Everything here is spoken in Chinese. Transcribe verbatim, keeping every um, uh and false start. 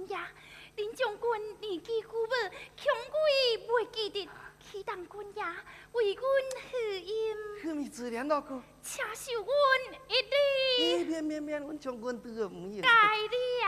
爷，林将军年纪久迈，恐贵袂记得启当君爷为阮贺音。 何米自然老哥， 请受阮一礼。 免免免，阮将军对唔应。 该你。